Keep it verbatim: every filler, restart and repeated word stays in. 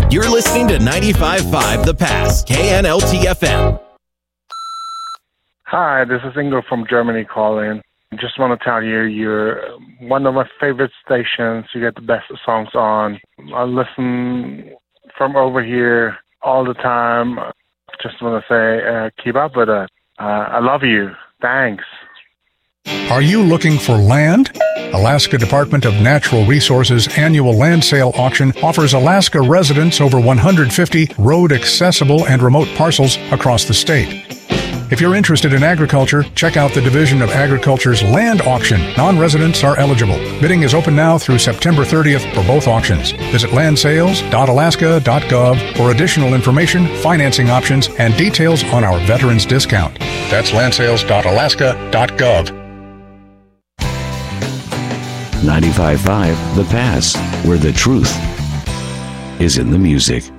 You're listening to ninety-five point five The Pass, K N L T F M. Hi, this is Ingo from Germany calling. Just want to tell you, you're one of my favorite stations. You get the best songs on. I listen from over here all the time. Just want to say, uh, keep up with it. Uh, I love you. Thanks. Are you looking for land? Alaska Department of Natural Resources annual land sale auction offers Alaska residents over one hundred fifty road-accessible and remote parcels across the state. If you're interested in agriculture, check out the Division of Agriculture's land auction. Non-residents are eligible. Bidding is open now through September thirtieth for both auctions. Visit land sales dot alaska dot gov for additional information, financing options, and details on our veterans discount. That's land sales dot alaska dot gov. ninety-five point five The Pass, where the truth is in the music.